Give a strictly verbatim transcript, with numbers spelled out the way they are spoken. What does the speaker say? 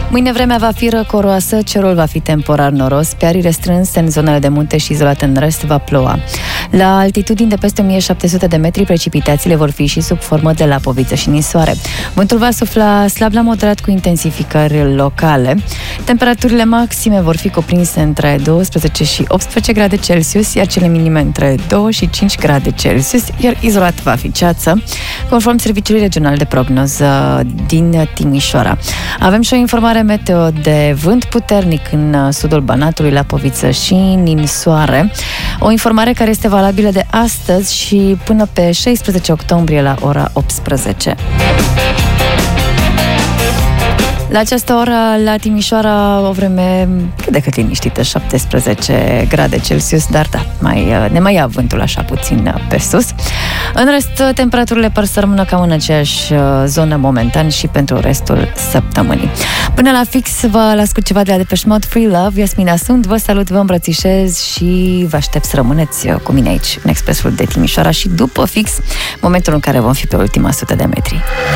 Mâine vremea va fi răcoroasă, cerul va fi temporar noros, piarii restrânse în zonele de munte și izolate în rest va ploua. La altitudini de peste o mie șapte sute de metri, precipitațiile vor fi și sub formă de lapoviță și ninsoare. Vântul va sufla slab la moderat cu intensificări locale. Temperaturile maxime vor fi cuprinse între douăsprezece și optsprezece grade Celsius, iar cele minime între doi și cinci grade Celsius, iar izolat va fi ceață, conform Serviciului Regional de Prognoză din Timișoara. Avem și o informare meteo de vânt puternic în sudul Banatului, lapoviță și ninsoare. O informare care este valabilă de astăzi și până pe șaisprezece octombrie la ora optsprezece. La această oră, la Timișoara, o vreme cât de cât liniștită, șaptesprezece grade Celsius, dar da, mai, ne mai ia vântul așa puțin pe sus. În rest, temperaturile par să rămână cam în aceeași zonă momentan și pentru restul săptămânii. Până la fix, vă las cu ceva de la Depeche Mode, Free Love. Iasmina sunt, vă salut, vă îmbrățișez și vă aștept să rămâneți cu mine aici, în Expresul de Timișoara, și după fix, momentul în care vom fi pe ultima sută de metri.